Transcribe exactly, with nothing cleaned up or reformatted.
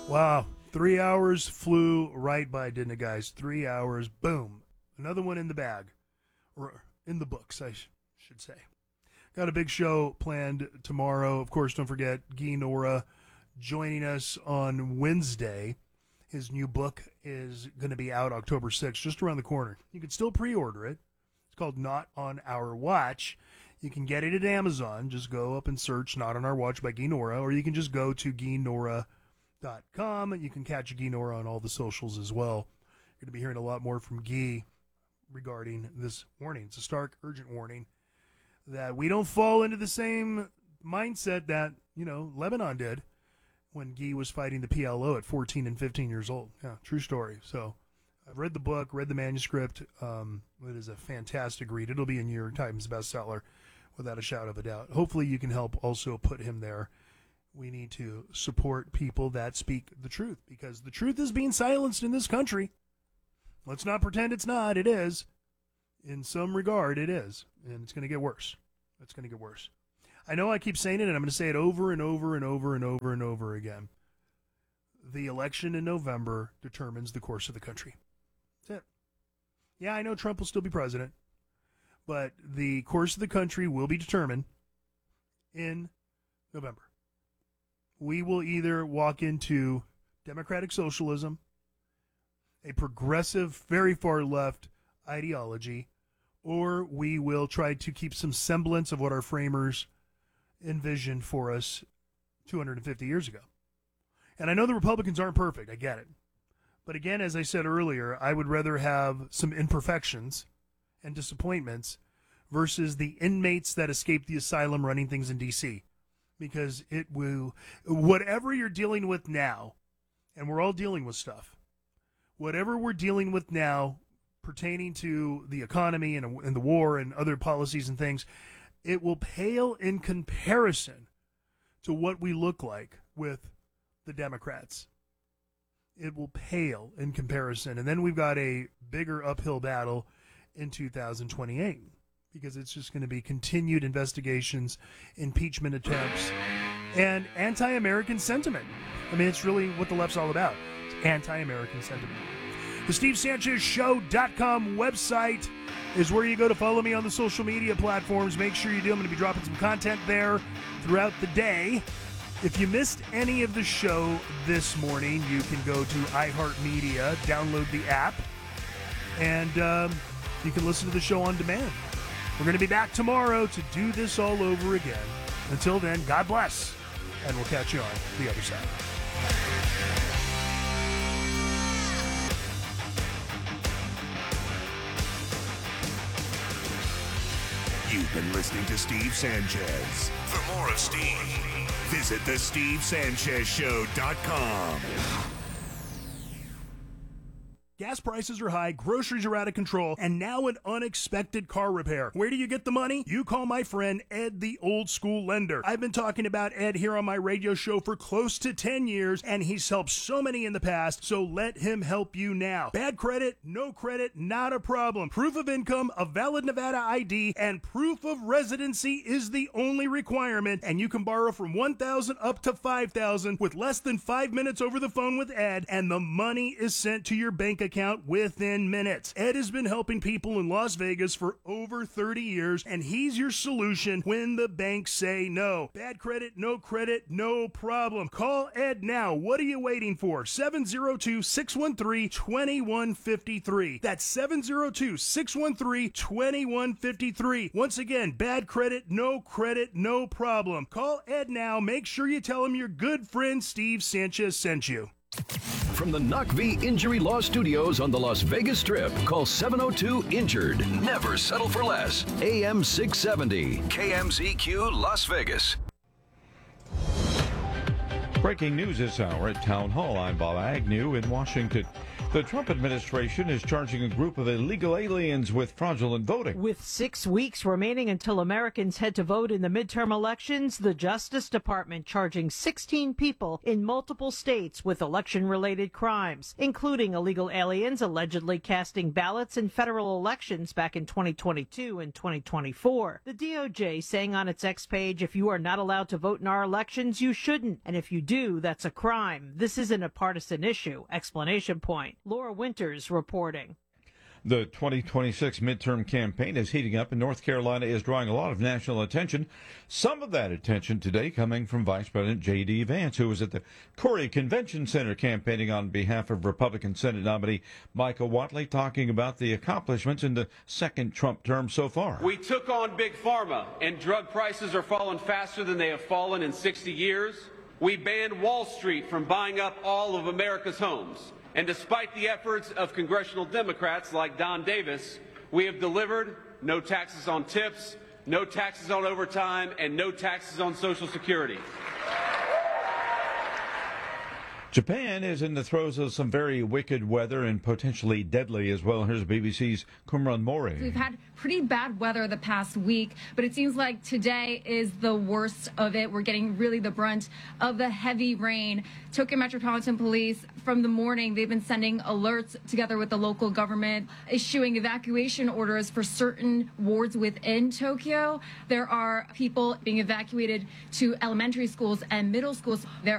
Wow. Three hours flew right by, didn't it, guys? Three hours. Boom. Another one in the bag. Or in the books, I sh- should say. Got a big show planned tomorrow. Of course, don't forget Guy Nora joining us on Wednesday. His new book is going to be out October sixth, just around the corner. You can still pre-order it. It's called Not On Our Watch. You can get it at Amazon. Just go up and search Not On Our Watch by Guy Nora, or you can just go to guy nora dot com, and you can catch Guy Nora on all the socials as well. You're going to be hearing a lot more from Guy regarding this warning. It's a stark, urgent warning that we don't fall into the same mindset that, you know, Lebanon did when Guy was fighting the P L O at fourteen and fifteen years old. Yeah, true story. So I've read the book, read the manuscript. Um, it is a fantastic read. It'll be a New York Times bestseller without a shadow of a doubt. Hopefully you can help also put him there. We need to support people that speak the truth, because the truth is being silenced in this country. Let's not pretend it's not. It is. In some regard, it is. And it's going to get worse. It's going to get worse. I know I keep saying it, and I'm going to say it over and over and over and over and over again. The election in November determines the course of the country. That's it. Yeah, I know Trump will still be president, but the course of the country will be determined in November. We will either walk into democratic socialism, a progressive, very far left ideology, or we will try to keep some semblance of what our framers envisioned for us two hundred fifty years ago. And I know the Republicans aren't perfect. I get it. But again, as I said earlier, I would rather have some imperfections and disappointments versus the inmates that escaped the asylum running things in D C Because it will, whatever you're dealing with now, and we're all dealing with stuff, whatever we're dealing with now pertaining to the economy and, and the war and other policies and things, it will pale in comparison to what we look like with the Democrats. It will pale in comparison. And then we've got a bigger uphill battle in two thousand twenty-eight, because it's just going to be continued investigations, impeachment attempts, and anti-American sentiment. I mean, it's really what the left's all about. It's anti-American sentiment. The Steve Sanchez Show dot com website is where you go to follow me on the social media platforms. Make sure you do. I'm going to be dropping some content there throughout the day. If you missed any of the show this morning, you can go to iHeartMedia, download the app, and um, you can listen to the show on demand. We're going to be back tomorrow to do this all over again. Until then, God bless, and we'll catch you on the other side. You've been listening to Steve Sanchez. For more of Steve, visit the steve sanchez show dot com. Gas prices are high, groceries are out of control, and now an unexpected car repair. Where do you get the money? You call my friend Ed, the old school lender. I've been talking about Ed here on my radio show for close to ten years, and he's helped so many in the past, so let him help you now. Bad credit, no credit, not a problem. Proof of income, a valid Nevada I D, and proof of residency is the only requirement, and you can borrow from one thousand dollars up to five thousand dollars with less than five minutes over the phone with Ed, and the money is sent to your bank account account within minutes. Ed has been helping people in Las Vegas for over thirty years, and he's your solution when the banks say no. Bad credit, no credit, no problem. Call Ed now. What are you waiting for? seven oh two, six one three, two one five three. That's seven oh two, six one three, two one five three. Once again, bad credit, no credit, no problem. Call Ed now. Make sure you tell him your good friend Steve Sanchez sent you. From the N O C V Injury Law Studios on the Las Vegas Strip, call seven oh two injured. Never settle for less. A M six seventy, K M Z Q Las Vegas. Breaking news this hour at Town Hall. I'm Bob Agnew in Washington. The Trump administration is charging a group of illegal aliens with fraudulent voting. With six weeks remaining until Americans head to vote in the midterm elections, the Justice Department charging sixteen people in multiple states with election-related crimes, including illegal aliens allegedly casting ballots in federal elections back in twenty twenty-two and twenty twenty-four. The D O J saying on its X page, if you are not allowed to vote in our elections, you shouldn't. And if you do, that's a crime. This isn't a partisan issue. Explanation point. Laura Winters reporting. The twenty twenty-six midterm campaign is heating up, and North Carolina is drawing a lot of national attention. Some of that attention today coming from Vice President J D. Vance, who was at the Corey Convention Center campaigning on behalf of Republican Senate nominee Michael Whatley, talking about the accomplishments in the second Trump term so far. We took on Big Pharma, and drug prices are falling faster than they have fallen in sixty years. We banned Wall Street from buying up all of America's homes. And despite the efforts of congressional Democrats like Don Davis, we have delivered no taxes on tips, no taxes on overtime, and no taxes on Social Security. Japan is in the throes of some very wicked weather and potentially deadly as well. Here's B B C's Kumran Mori. We've had pretty bad weather the past week, but it seems like today is the worst of it. We're getting really the brunt of the heavy rain. Tokyo Metropolitan Police, from the morning, they've been sending alerts together with the local government, issuing evacuation orders for certain wards within Tokyo. There are people being evacuated to elementary schools and middle schools. There